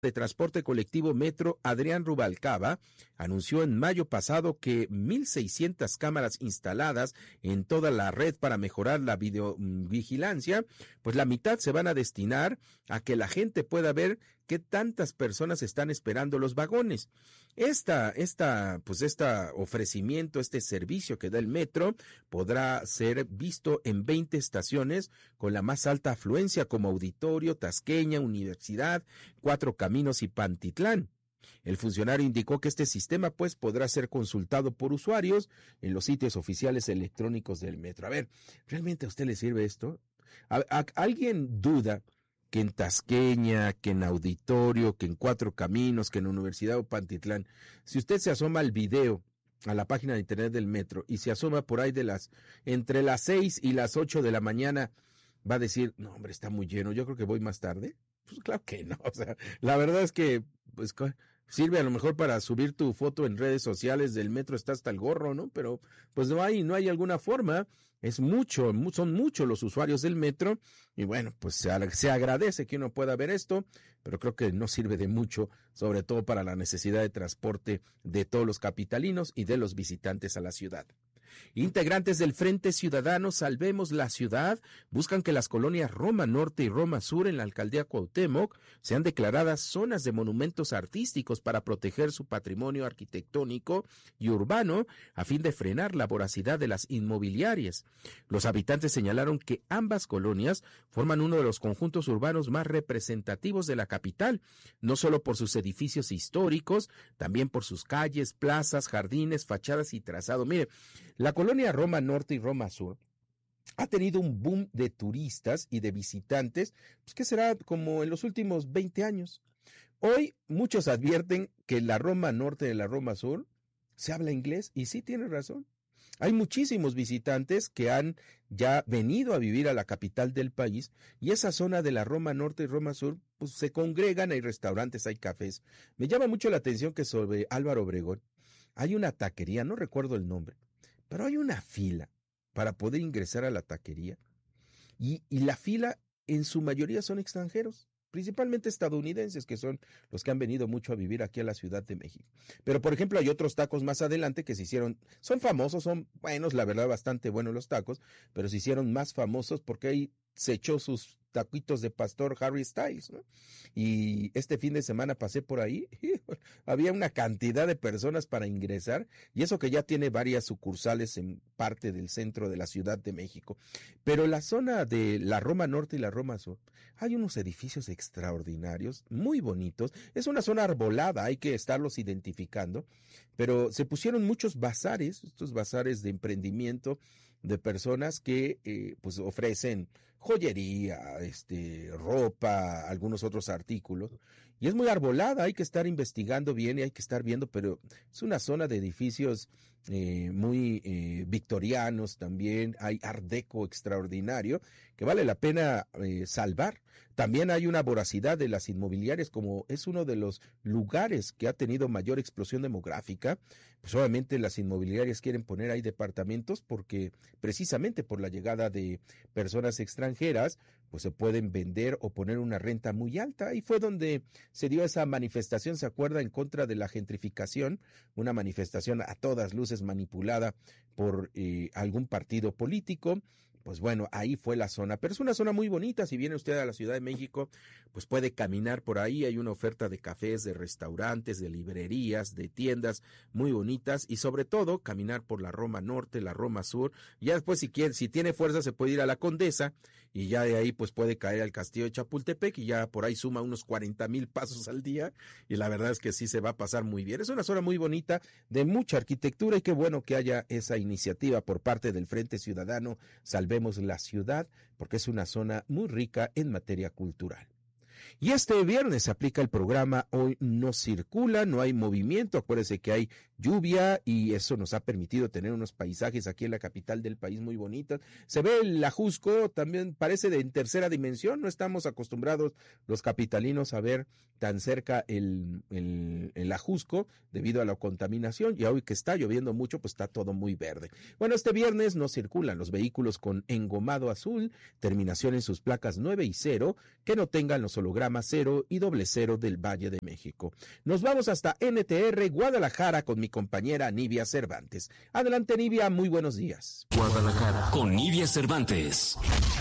de Transporte Colectivo Metro, Adrián Rubalcaba, anunció en mayo pasado que 1,600 cámaras instaladas en toda la red para mejorar la videovigilancia, pues la mitad se van a destinar a que la gente pueda ver qué tantas personas están esperando los vagones. Este ofrecimiento, este servicio que da el metro, podrá ser visto en 20 estaciones con la más alta afluencia como Auditorio, Tasqueña, Universidad, Cuatro Caminos y Pantitlán. El funcionario indicó que este sistema pues podrá ser consultado por usuarios en los sitios oficiales electrónicos del metro. A ver, ¿realmente a usted le sirve esto? ¿Alguien duda que en Tasqueña, que en Auditorio, que en Cuatro Caminos, que en Universidad o Pantitlán, si usted se asoma al video, a la página de internet del metro, y se asoma por ahí entre las 6 y las 8 de la mañana, va a decir, no hombre, está muy lleno, yo creo que voy más tarde? Pues claro que no, o sea, la verdad es que, pues, sirve a lo mejor para subir tu foto en redes sociales del metro, está hasta el gorro, ¿no? Pero, pues no hay alguna forma, son muchos los usuarios del metro, y bueno, pues se agradece que uno pueda ver esto, pero creo que no sirve de mucho, sobre todo para la necesidad de transporte de todos los capitalinos y de los visitantes a la ciudad. Integrantes del Frente Ciudadano Salvemos la Ciudad buscan que las colonias Roma Norte y Roma Sur en la alcaldía Cuauhtémoc sean declaradas zonas de monumentos artísticos para proteger su patrimonio arquitectónico y urbano a fin de frenar la voracidad de las inmobiliarias. Los habitantes señalaron que ambas colonias forman uno de los conjuntos urbanos más representativos de la capital, no solo por sus edificios históricos, también por sus calles, plazas, jardines, fachadas y trazado. Mire, la colonia Roma Norte y Roma Sur ha tenido un boom de turistas y de visitantes, pues que será como en los últimos 20 años. Hoy muchos advierten que la Roma Norte y la Roma Sur se habla inglés, y sí tiene razón. Hay muchísimos visitantes que han ya venido a vivir a la capital del país, y esa zona de la Roma Norte y Roma Sur, pues se congregan, hay restaurantes, hay cafés. Me llama mucho la atención que sobre Álvaro Obregón hay una taquería, no recuerdo el nombre, pero hay una fila para poder ingresar a la taquería, y la fila en su mayoría son extranjeros, principalmente estadounidenses, que son los que han venido mucho a vivir aquí a la Ciudad de México. Pero, por ejemplo, hay otros tacos más adelante que se hicieron, son famosos, son buenos, la verdad, bastante buenos los tacos, pero se hicieron más famosos porque ahí se echó sus taquitos de pastor Harry Styles, ¿no? Y este fin de semana pasé por ahí, y había una cantidad de personas para ingresar, y eso que ya tiene varias sucursales en parte del centro de la Ciudad de México. Pero la zona de la Roma Norte y la Roma Sur, hay unos edificios extraordinarios, muy bonitos, es una zona arbolada, hay que estarlos identificando, pero se pusieron muchos bazares, estos bazares de emprendimiento, de personas que pues ofrecen joyería, ropa, algunos otros artículos, y es muy arbolada, hay que estar investigando bien y hay que estar viendo, pero es una zona de edificios muy victorianos también, hay art deco extraordinario que vale la pena salvar. También hay una voracidad de las inmobiliarias, como es uno de los lugares que ha tenido mayor explosión demográfica, pues obviamente las inmobiliarias quieren poner ahí departamentos porque precisamente por la llegada de personas extranjeras, pues se pueden vender o poner una renta muy alta. Y fue donde se dio esa manifestación, ¿se acuerda?, en contra de la gentrificación, una manifestación a todas luces manipulada por algún partido político. Pues bueno, ahí fue la zona, pero es una zona muy bonita. Si viene usted a la Ciudad de México, pues puede caminar por ahí, hay una oferta de cafés, de restaurantes, de librerías, de tiendas muy bonitas, y sobre todo caminar por la Roma Norte, la Roma Sur. Ya después, si tiene fuerza, se puede ir a la Condesa, y ya de ahí pues puede caer al Castillo de Chapultepec, y ya por ahí suma unos 40,000 pasos al día, y la verdad es que sí se va a pasar muy bien. Es una zona muy bonita, de mucha arquitectura, y qué bueno que haya esa iniciativa por parte del Frente Ciudadano Salvemos la Ciudad, porque es una zona muy rica en materia cultural. Y este viernes se aplica el programa Hoy no circula, no hay movimiento. Acuérdese que hay lluvia, y eso nos ha permitido tener unos paisajes aquí en la capital del país muy bonitos. Se ve el Ajusco, también parece en tercera dimensión, no estamos acostumbrados los capitalinos a ver tan cerca el Ajusco debido a la contaminación, y hoy que está lloviendo mucho, pues está todo muy verde. Bueno, este viernes no circulan los vehículos con engomado azul, terminación en sus placas 9 y 0, que no tengan los hologramas 0 y 00 del Valle de México. Nos vamos hasta NTR Guadalajara con mi compañera Nivia Cervantes. Adelante, Nivia, muy buenos días. Guadalajara con Nivia Cervantes.